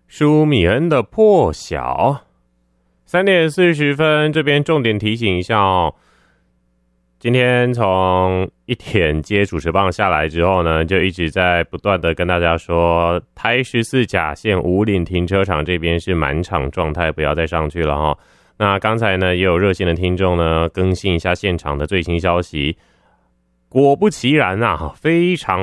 舒米恩的破晓。3点40分，这边重点提醒一下哦。今天从1点接主持棒下来之后呢，就一直在不断的跟大家说，台14甲线五岭停车场这边是满场状态，不要再上去了哈。那刚才呢，也有热心的听众呢更新一下现场的最新消息，果不其然啊，非常